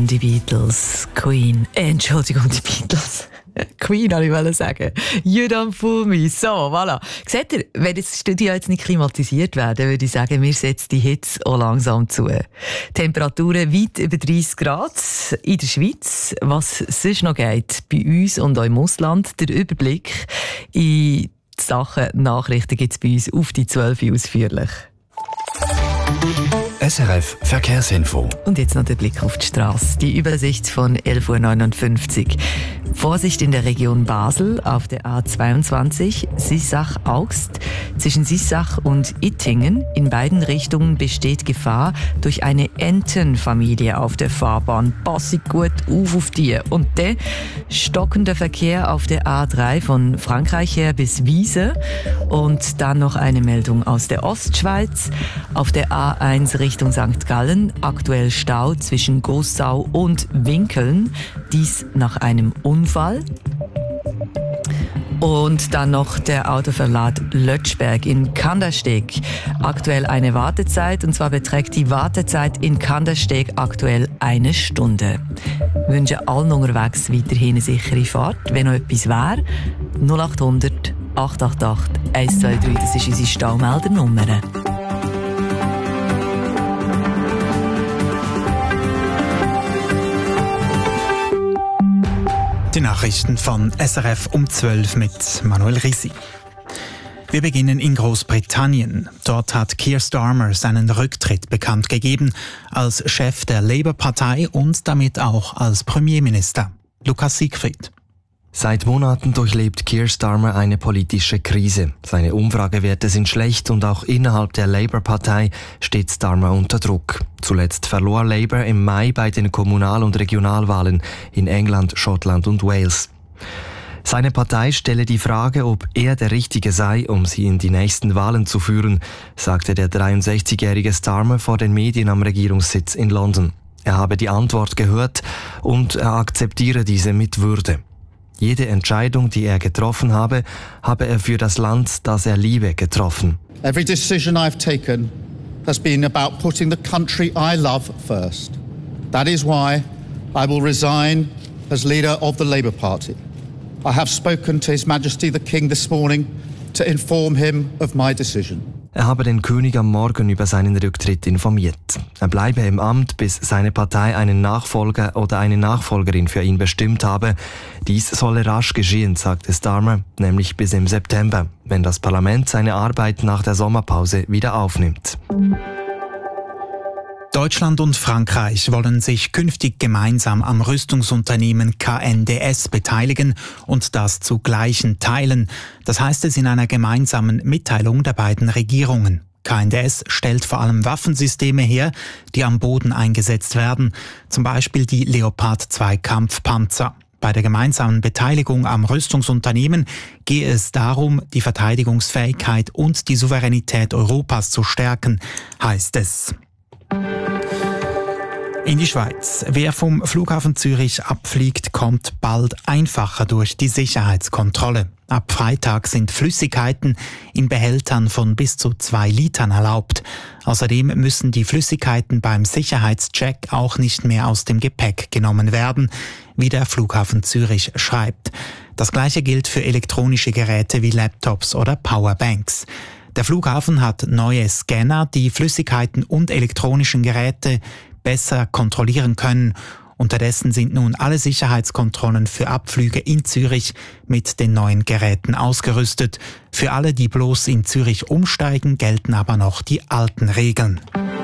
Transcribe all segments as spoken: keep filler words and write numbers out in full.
die Beatles, Queen, äh, Entschuldigung, die Beatles. Queen, wollte ich sagen. You don't fool me. So, voilà. Seht ihr, wenn das Studio jetzt nicht klimatisiert wäre, würde ich sagen, wir setzen die Hitze auch langsam zu. Temperaturen weit über dreißig Grad in der Schweiz. Was sonst noch geht, bei uns und auch im Ausland, der Überblick in Sachen Nachrichten gibt es bei uns auf die zwölf ausführlich. S R F Verkehrsinfo. Und jetzt noch der Blick auf die Straße. Die Übersicht von elf Uhr neunundfünfzig. Vorsicht in der Region Basel auf der A zweiundzwanzig, Sissach-Augst. Zwischen Sissach und Ittingen in beiden Richtungen besteht Gefahr durch eine Entenfamilie auf der Fahrbahn. Passe gut auf auf die. Und der stockende Verkehr auf der A drei von Frankreich her bis Wiese. Und dann noch eine Meldung aus der Ostschweiz. Auf der A eins Richtung Sankt Gallen aktuell Stau zwischen Gossau und Winkeln. Dies nach einem Unfall. Und dann noch der Autoverlad Lötschberg in Kandersteg. Aktuell eine Wartezeit, und zwar beträgt die Wartezeit in Kandersteg aktuell eine Stunde. Ich wünsche allen unterwegs weiterhin eine sichere Fahrt. Wenn noch etwas wäre, null acht hundert acht acht acht eins zwei drei, das ist unsere Staumeldernummer. Die Nachrichten von S R F um zwölf mit Manuel Risi. Wir beginnen in Großbritannien. Dort hat Keir Starmer seinen Rücktritt bekannt gegeben als Chef der Labour-Partei und damit auch als Premierminister. Lukas Siegfried. Seit Monaten durchlebt Keir Starmer eine politische Krise. Seine Umfragewerte sind schlecht und auch innerhalb der Labour-Partei steht Starmer unter Druck. Zuletzt verlor Labour im Mai bei den Kommunal- und Regionalwahlen in England, Schottland und Wales. Seine Partei stelle die Frage, ob er der Richtige sei, um sie in die nächsten Wahlen zu führen, sagte der dreiundsechzigjährige Starmer vor den Medien am Regierungssitz in London. Er habe die Antwort gehört und er akzeptiere diese mit Würde. Jede Entscheidung, die er getroffen habe, habe er für das Land, das er liebe, getroffen. Every decision I've taken has been about putting the country I love first. That is why I will resign as leader of the Labour Party. I have spoken to His Majesty the King this morning to inform him of my decision. Er habe den König am Morgen über seinen Rücktritt informiert. Er bleibe im Amt, bis seine Partei einen Nachfolger oder eine Nachfolgerin für ihn bestimmt habe. Dies solle rasch geschehen, sagte Starmer, nämlich bis im September, wenn das Parlament seine Arbeit nach der Sommerpause wieder aufnimmt. Deutschland und Frankreich wollen sich künftig gemeinsam am Rüstungsunternehmen K N D S beteiligen und das zu gleichen Teilen. Das heißt es in einer gemeinsamen Mitteilung der beiden Regierungen. K N D S stellt vor allem Waffensysteme her, die am Boden eingesetzt werden, zum Beispiel die Leopard zwei Kampfpanzer. Bei der gemeinsamen Beteiligung am Rüstungsunternehmen gehe es darum, die Verteidigungsfähigkeit und die Souveränität Europas zu stärken, heißt es. In die Schweiz. Wer vom Flughafen Zürich abfliegt, kommt bald einfacher durch die Sicherheitskontrolle. Ab Freitag sind Flüssigkeiten in Behältern von bis zu zwei Litern erlaubt. Außerdem müssen die Flüssigkeiten beim Sicherheitscheck auch nicht mehr aus dem Gepäck genommen werden, wie der Flughafen Zürich schreibt. Das Gleiche gilt für elektronische Geräte wie Laptops oder Powerbanks. Der Flughafen hat neue Scanner, die Flüssigkeiten und elektronischen Geräte besser kontrollieren können. Unterdessen sind nun alle Sicherheitskontrollen für Abflüge in Zürich mit den neuen Geräten ausgerüstet. Für alle, die bloß in Zürich umsteigen, gelten aber noch die alten Regeln.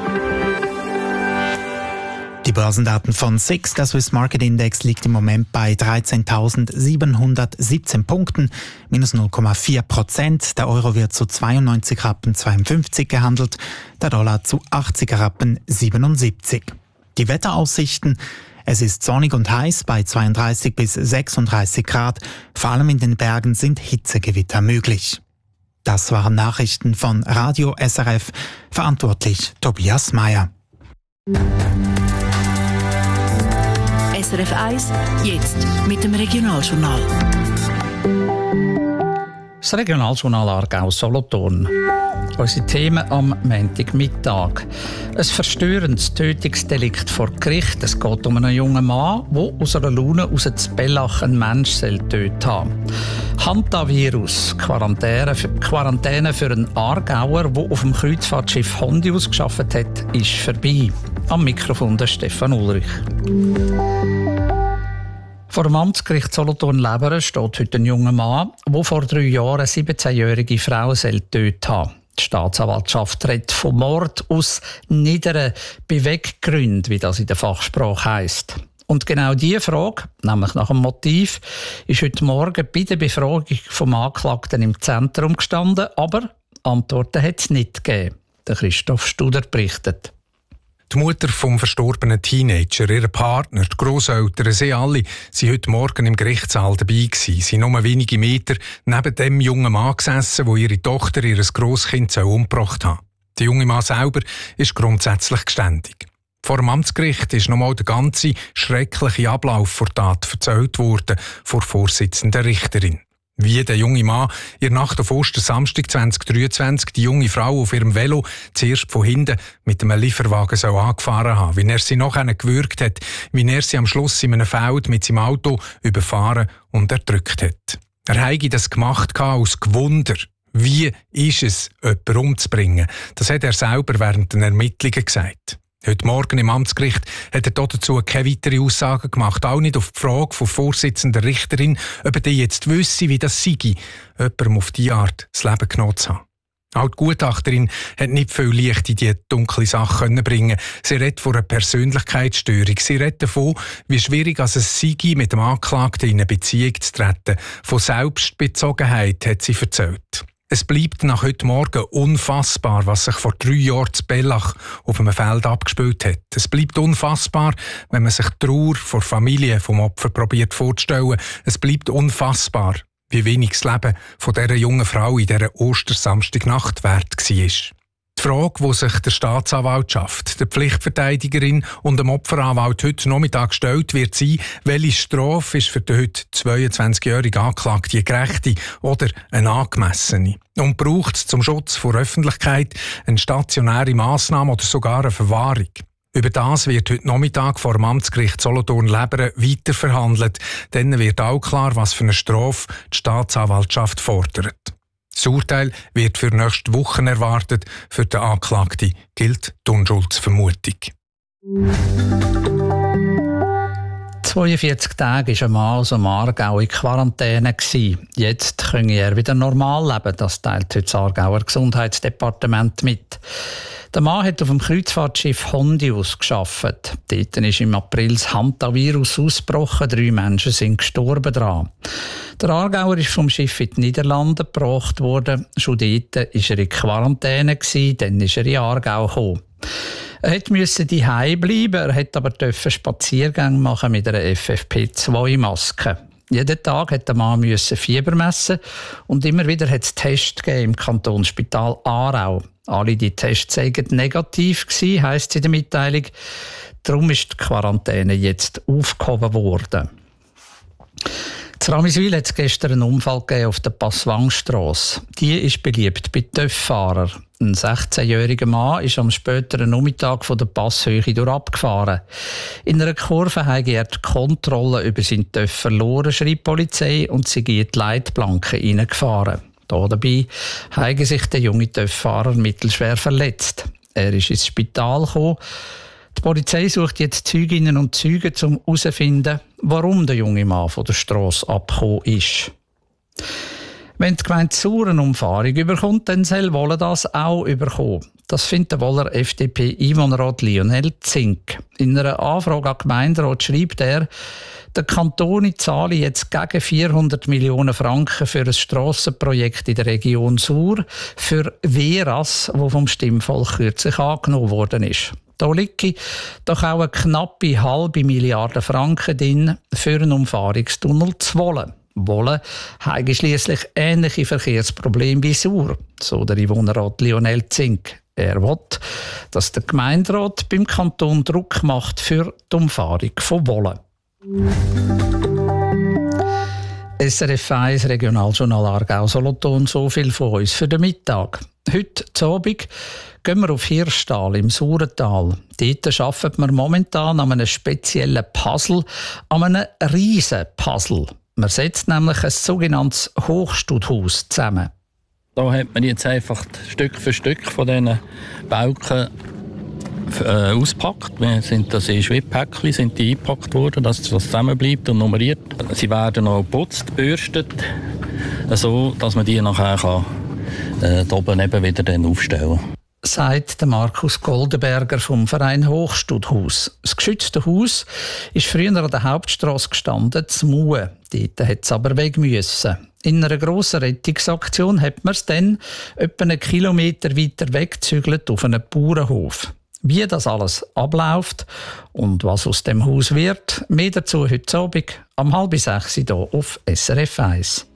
Die Börsendaten von S I X, der Swiss Market Index, liegt im Moment bei dreizehntausendsiebenhundertsiebzehn Punkten, minus null Komma vier Prozent. Der Euro wird zu zweiundneunzig Rappen zweiundfünfzig gehandelt, der Dollar zu achtzig Rappen siebenundsiebzig. Die Wetteraussichten: Es ist sonnig und heiß bei zweiunddreißig bis sechsunddreißig Grad. Vor allem in den Bergen sind Hitzegewitter möglich. Das waren Nachrichten von Radio S R F. Verantwortlich Tobias Meyer. S R F eins, jetzt mit dem Regionaljournal. Das Regionaljournal Aargau-Solothurn. Unsere Themen am Montagmittag. Ein verstörendes Tötungsdelikt vor Gericht. Es geht um einen jungen Mann, der aus einer Laune aus Zbellach einen Menschen getötet hat. Hantavirus, Quarantäne für, Quarantäne für einen Aargauer, der auf dem Kreuzfahrtschiff Hondius gearbeitet hat, ist vorbei. Am Mikrofon der Stefan Ulrich. Vor dem Amtsgericht Solothurn-Leberen steht heute ein junger Mann, der vor drei Jahren eine siebzehnjährige Frau getötet hat. Die Staatsanwaltschaft redet von Mord aus niederen Beweggründen, wie das in der Fachsprache heisst. Und genau diese Frage, nämlich nach dem Motiv, ist heute Morgen bei der Befragung vom Anklagten im Zentrum gestanden, aber Antworten hat es nicht gegeben. Der Christoph Studer berichtet. Die Mutter vom verstorbenen Teenager, ihr Partner, die Grosseltern, sie alle waren heute Morgen im Gerichtssaal dabei gewesen. Sie sind nur wenige Meter neben dem jungen Mann gesessen, wo ihre Tochter ihr Grosskind umgebracht hat. Der junge Mann selber ist grundsätzlich geständig. Vor dem Amtsgericht ist nochmal der ganze schreckliche Ablauf der Tat erzählt worden vor Vorsitzender Richterin. Wie der junge Mann in der Nacht auf Ostersamstag zwanzig dreiundzwanzig die junge Frau auf ihrem Velo zuerst von hinten mit einem Lieferwagen so angefahren hat, wie er sie nachher gewürgt hat, wie er sie am Schluss in einem Feld mit seinem Auto überfahren und erdrückt hat. Er habe das gemacht aus Gewunder. Wie ist es, jemanden umzubringen? Das hat er selber während den Ermittlungen gesagt. Heute Morgen im Amtsgericht hat er dazu keine weiteren Aussagen gemacht. Auch nicht auf die Frage von Vorsitzender Richterin, ob er die jetzt wüsste, wie das sei, jemandem auf diese Art das Leben genommen zu haben. Auch die Gutachterin hat nicht viel Licht in diese dunkle Sache bringen. Sie redet von einer Persönlichkeitsstörung. Sie redet davon, wie schwierig es sei, mit dem Anklagten in eine Beziehung zu treten. Von Selbstbezogenheit hat sie erzählt. Es bleibt nach heute Morgen unfassbar, was sich vor drei Jahren zu Bellach auf einem Feld abgespielt hat. Es bleibt unfassbar, wenn man sich die Trauer vor Familie vom Opfer probiert vorzustellen. Es bleibt unfassbar, wie wenig das Leben von dieser jungen Frau in dieser Ostersamstagnacht wert war. Die Frage, die sich der Staatsanwaltschaft, der Pflichtverteidigerin und dem Opferanwalt heute Nachmittag gestellt wird, sein, welche Strafe ist für den heute zweiundzwanzigjährigen Anklagten die gerechte oder eine angemessene? Und braucht es zum Schutz vor Öffentlichkeit eine stationäre Massnahme oder sogar eine Verwahrung? Über das wird heute Nachmittag vor dem Amtsgericht Solothurn-Leberen weiter verhandelt. Dann wird auch klar, was für eine Strafe die Staatsanwaltschaft fordert. Das Urteil wird für nächste Woche erwartet. Für den Anklagten gilt die Unschuldsvermutung. zweiundvierzig Tage war ein Mann aus dem Aargau in Quarantäne. Jetzt könne er wieder normal leben. Das teilt heute das Aargauer Gesundheitsdepartement mit. Der Mann hat auf dem Kreuzfahrtschiff Hondius gearbeitet. Dort ist im April das Hantavirus ausgebrochen. Drei Menschen sind gestorben daran. Der Aargauer ist vom Schiff in die Niederlande gebracht worden. Schon dort war er in Quarantäne, dann ist er in Aargau gekommen. Er musste zu Hause bleiben, er durfte aber Spaziergänge machen mit einer F F P zwei Maske. Jeden Tag musste der Mann Fieber messen und immer wieder hat es Tests gegeben im Kantonsspital Aarau. Alle die Tests seien negativ gewesen, heisst es in der Mitteilung. Darum ist die Quarantäne jetzt aufgehoben worden. In Ramiswil hat es gestern einen Unfall gegeben auf der Passwangstrasse. Die ist beliebt bei TÜV-Fahrern. Ein sechzehnjähriger Mann ist am späteren Nachmittag von der Passhöhe durch abgefahren. In einer Kurve hat er die Kontrolle über seinen TÜV verloren, schreibt die Polizei, und sie geht die Leitplanke reingefahren. Hier dabei hat sich der junge TÜV-Fahrer mittelschwer verletzt. Er ist ins Spital gekommen. Die Polizei sucht jetzt Zeuginnen und Zeugen, um herauszufinden, warum der junge Mann von der Strasse abgekommen ist. Wenn die Gemeinde Sur eine Umfahrung überkommt, dann soll Wolle das auch überkommen. Das findet der Wohler F D P-Einwohnerrat Lionel Zink. In einer Anfrage an den Gemeinderat schreibt er, der Kanton zahle jetzt gegen vierhundert Millionen Franken für ein Strassenprojekt in der Region Sur für Veras, das vom Stimmvolk kürzlich angenommen worden ist. Da liegt doch auch eine knappe halbe Milliarde Franken drin für einen Umfahrungstunnel zu Wolle. Wolle haben schliesslich ähnliche Verkehrsprobleme wie Sur, so der Einwohnerrat Lionel Zink. Er will, dass der Gemeinderat beim Kanton Druck macht für die Umfahrung von Wolle. S R F eins Regionaljournal Aargau-Solothurn, so viel von uns für den Mittag. Heute zu Abend gehen wir auf Hirschtal im Saurental. Dort arbeiten wir momentan an einem speziellen Puzzle, an einem riesen Puzzle. Man setzt nämlich ein sogenanntes Hochstuthaus zusammen. Da hat man jetzt einfach Stück für Stück von diesen Balken äh, ausgepackt. Wir sind, das ist wie Päckchen, sind die eingepackt worden, dass das zusammenbleibt und nummeriert. Sie werden noch geputzt, gebürstet, so dass man die nachher kann, äh, da oben eben wieder dann aufstellen kann. Sagt Markus Goldenberger vom Verein Hochstuthaus. Das geschützte Haus ist früher an der Hauptstrasse gestanden, zu Mue. Dort hat es aber weg müssen. In einer grossen Rettungsaktion hat man es dann etwa einen Kilometer weiter weggezügelt auf einen Bauernhof. Wie das alles abläuft und was aus dem Haus wird, mehr dazu heute Abend um halb sechs hier auf S R F eins.